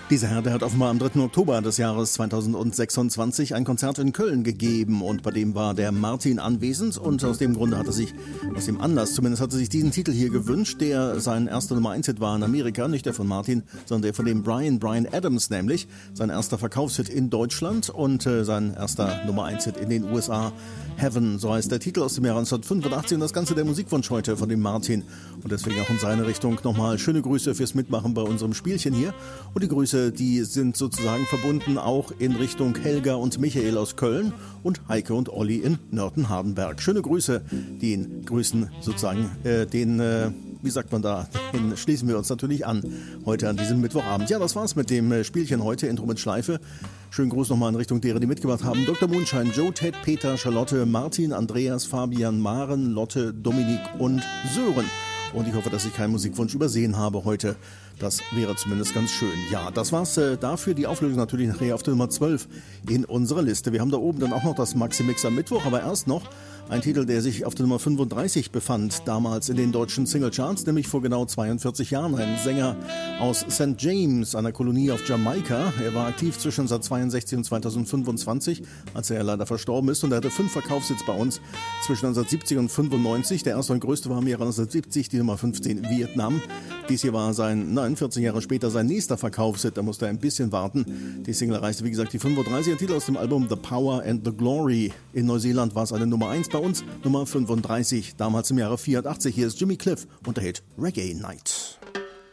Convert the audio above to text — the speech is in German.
Dieser Herr, der hat offenbar am 3. Oktober des Jahres 2026 ein Konzert in Köln gegeben und bei dem war der Martin anwesend und aus dem Grunde hat er sich, aus dem Anlass zumindest, hat er sich diesen Titel hier gewünscht, der sein erster Nummer 1 Hit war in Amerika, nicht der von Martin, sondern der von dem Bryan Adams nämlich, sein erster Verkaufshit in Deutschland und sein erster Nummer 1 Hit in den USA, Heaven, so heißt der Titel aus dem Jahr 1985 und das Ganze der Musikwunsch heute von dem Martin und deswegen auch in seine Richtung nochmal schöne Grüße fürs Mitmachen bei unserem Spielchen hier und die Grüße, die sind sozusagen verbunden auch in Richtung Helga und Michael aus Köln und Heike und Olli in Nörten-Hardenberg. Schöne Grüße, den Grüßen sozusagen, wie sagt man da, den schließen wir uns natürlich an, heute an diesem Mittwochabend. Ja, das war's mit dem Spielchen heute, Intro mit Schleife. Schönen Gruß nochmal in Richtung derer, die mitgemacht haben. Dr. Moonshine, Joe, Ted, Peter, Charlotte, Martin, Andreas, Fabian, Maren, Lotte, Dominik und Sören. Und ich hoffe, dass ich keinen Musikwunsch übersehen habe heute. Das wäre zumindest ganz schön. Ja, das war's dafür. Die Auflösung natürlich nachher auf der Nummer 12 in unserer Liste. Wir haben da oben dann auch noch das Maxi-Mix am Mittwoch, aber erst noch ein Titel, der sich auf der Nummer 35 befand, damals in den deutschen Singlecharts, nämlich vor genau 42 Jahren. Ein Sänger aus St. James, einer Kolonie auf Jamaika. Er war aktiv zwischen 1962 und 2025, als er leider verstorben ist. Und er hatte 5 Verkaufshits bei uns zwischen 1970 und 95. Der erste und größte war im Jahre 1970, die Nummer 15, Vietnam. Dies hier war 14 Jahre später sein nächster Verkaufshit, da musste er ein bisschen warten. Die Single erreichte, wie gesagt, die 35er Titel aus dem Album The Power and the Glory. In Neuseeland war es eine Nummer 1, bei uns Nummer 35, damals im Jahre 84. Hier ist Jimmy Cliff und der Hit Reggae Night.